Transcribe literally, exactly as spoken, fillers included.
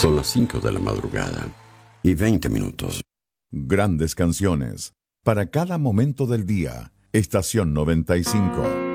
Son las cinco de la madrugada y veinte minutos. Grandes canciones. Para cada momento del día. Estación noventa y cinco.